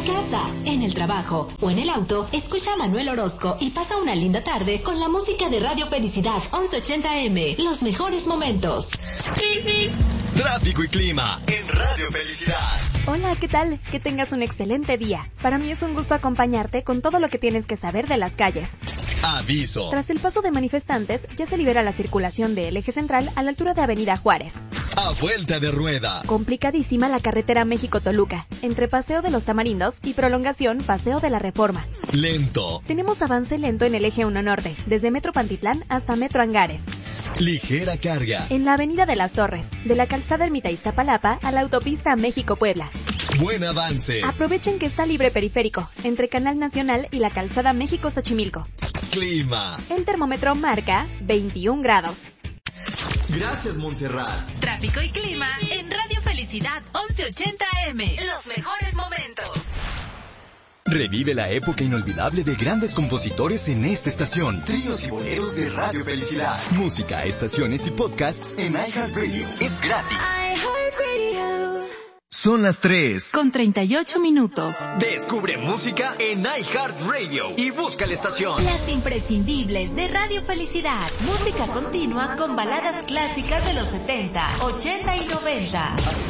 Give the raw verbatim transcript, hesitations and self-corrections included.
casa, en el trabajo o en el auto, escucha a Manuel Orozco y pasa una linda tarde con la música de Radio Felicidad once ochenta eme. Los mejores momentos. Tráfico y clima en Radio Felicidad. Hola, ¿qué tal? Que tengas un excelente día. Para mí es un gusto acompañarte con todo lo que tienes que saber de las calles. Aviso. Tras el paso de manifestantes, ya se libera la circulación del eje central a la altura de Avenida Juárez. A vuelta de rueda. Complicadísima la carretera México-Toluca, entre Paseo de los Tamarindos y prolongación Paseo de la Reforma. Lento. Tenemos avance lento en el eje uno Norte, desde Metro Pantitlán hasta Metro Angares. Ligera carga. En la Avenida de las Torres, de la calzada Ermita Iztapalapa a la autopista México-Puebla. Buen avance. Aprovechen que está libre periférico, entre Canal Nacional y la calzada México-Xochimilco. Clima. El termómetro marca veintiún grados. Gracias, Montserrat. Tráfico y clima en Radio Felicidad once ochenta eme. Los mejores momentos. Revive la época inolvidable de grandes compositores en esta estación. Tríos y boleros de Radio Felicidad. Música, estaciones y podcasts en iHeartRadio. Es gratis. iHeartRadio. Son las tres. Con treinta y ocho minutos. Descubre música en iHeartRadio y busca la estación. Las imprescindibles de Radio Felicidad. Música continua con baladas clásicas de los setenta, ochenta y noventa.